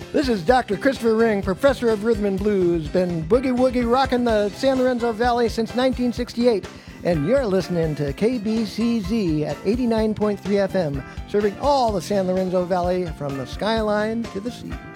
This is Dr. Christopher Ring, professor of rhythm and blues, been boogie-woogie rocking the San Lorenzo Valley since 1968, and you're listening to KBCZ at 89.3 FM, serving all the San Lorenzo Valley from the skyline to the sea.